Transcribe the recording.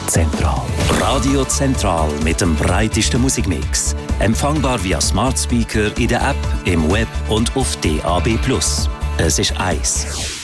Zentral. Radio Zentral mit dem breitesten Musikmix. Empfangbar via Smart Speaker in der App, im Web und auf DAB+. Es ist 1.